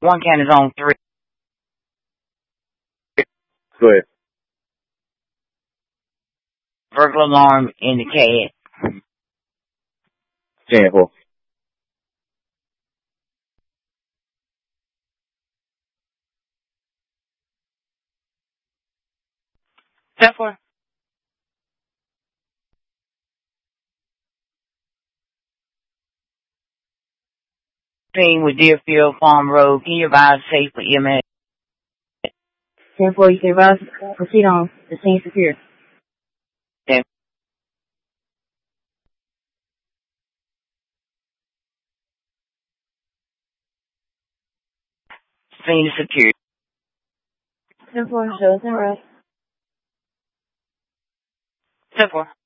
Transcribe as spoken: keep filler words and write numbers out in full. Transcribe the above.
One can is on three. Go ahead. Burglar alarm indicated. ten four. ten four. With Deerfield Farm Road. Can you advise safe for E M S? ten four, you can advise, proceed on. The scene secure. ten. Scene secure. ten four, shows and rest. ten four.